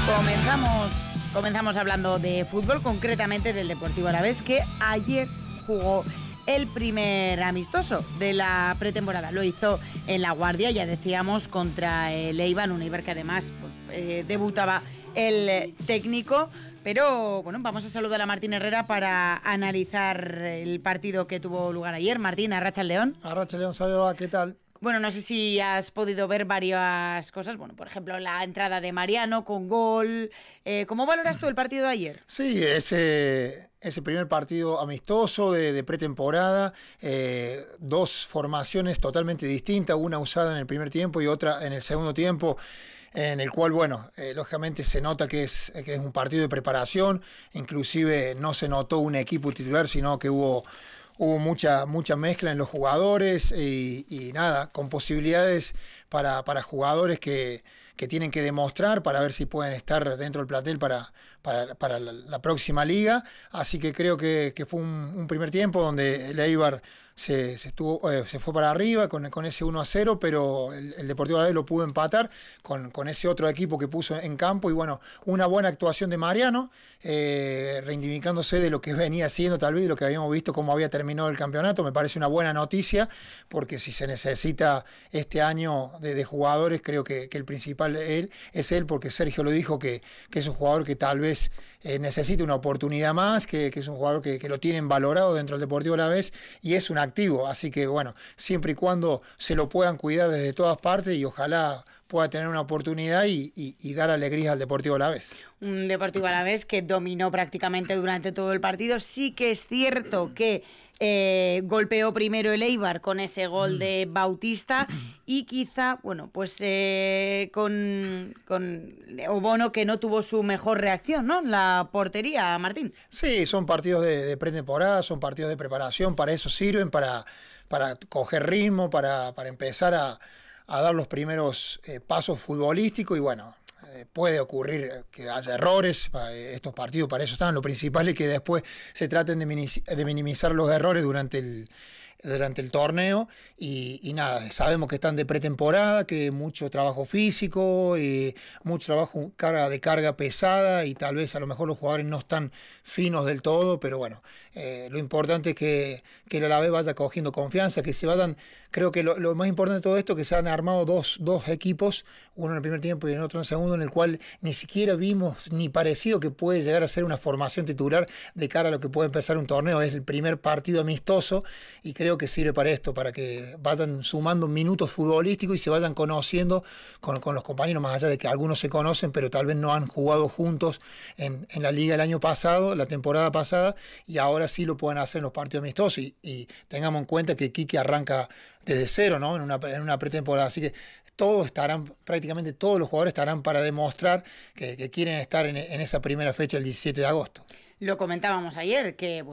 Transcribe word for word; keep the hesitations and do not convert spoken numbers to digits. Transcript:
Comenzamos, comenzamos hablando de fútbol, concretamente del Deportivo Alavés, que ayer jugó el primer amistoso de la pretemporada. Lo hizo en La Guardia, ya decíamos, contra el Eibar, un Eibar que además eh, debutaba el técnico. Pero bueno, vamos a saludar a Martín Herrera para analizar el partido que tuvo lugar ayer. Martín, Arratsaldeon. Arratsaldeon, Sayoa, ¿qué tal? Bueno, no sé si has podido ver varias cosas. Bueno, por ejemplo, la entrada de Mariano con gol. Eh, ¿Cómo valoras tú el partido de ayer? Sí, ese, ese primer partido amistoso de, de pretemporada, eh, dos formaciones totalmente distintas, una usada en el primer tiempo y otra en el segundo tiempo, en el cual, bueno, eh, lógicamente se nota que es, que es un partido de preparación, inclusive no se notó un equipo titular, sino que hubo... Hubo mucha, mucha mezcla en los jugadores y, y nada, con posibilidades para, para jugadores que, que tienen que demostrar para ver si pueden estar dentro del plantel para, para, para la, la próxima liga. Así que creo que, que fue un, un primer tiempo donde el Eibar se, se, estuvo, eh, se fue para arriba con, con ese uno a cero, pero el, el Deportivo Alavés lo pudo empatar con, con ese otro equipo que puso en campo. Y bueno, una buena actuación de Mariano, eh, reivindicándose de lo que venía haciendo, tal vez de lo que habíamos visto, cómo había terminado el campeonato. Me parece una buena noticia, porque si se necesita este año de, de jugadores, creo que, que el principal él, es él, porque Sergio lo dijo, que, que es un jugador que tal vez eh, necesite una oportunidad más, que, que es un jugador que, que lo tienen valorado dentro del Deportivo Alavés y es un activo. Así que bueno, siempre y cuando se lo puedan cuidar desde todas partes, y ojalá pueda tener una oportunidad y, y, y dar alegría al Deportivo Alavés. Un Deportivo Alavés que dominó prácticamente durante todo el partido. Sí que es cierto que eh, golpeó primero el Eibar con ese gol de Bautista y quizá, bueno, pues eh, con, con Obono, que no tuvo su mejor reacción, ¿no? En la portería, Martín. Sí, son partidos de, de pretemporada, son partidos de preparación, para eso sirven, para, para coger ritmo, para, para empezar a, a dar los primeros eh, pasos futbolísticos. Y bueno, eh, puede ocurrir que haya errores, eh, estos partidos para eso están. Lo principal es que después se traten de, minimizar, de minimizar los errores durante el durante el torneo y, y nada, sabemos que están de pretemporada, que mucho trabajo físico, y mucho trabajo carga de carga pesada, y tal vez a lo mejor los jugadores no están finos del todo, pero bueno, eh, lo importante es que, que el Alavés vaya cogiendo confianza, que se vayan. Creo que lo, lo más importante de todo esto es que se han armado dos, dos equipos, uno en el primer tiempo y el otro en el segundo, en el cual ni siquiera vimos ni parecido que puede llegar a ser una formación titular de cara a lo que puede empezar un torneo. Es el primer partido amistoso y creo que sirve para esto, para que vayan sumando minutos futbolísticos y se vayan conociendo con, con los compañeros, más allá de que algunos se conocen, pero tal vez no han jugado juntos en, en la liga el año pasado, la temporada pasada, y ahora sí lo pueden hacer en los partidos amistosos. Y, y tengamos en cuenta que Quique arranca desde cero, ¿no? En una, en una pretemporada, así que todos estarán, prácticamente todos los jugadores estarán para demostrar que, que quieren estar en, en esa primera fecha el diecisiete de agosto. Lo comentábamos ayer, que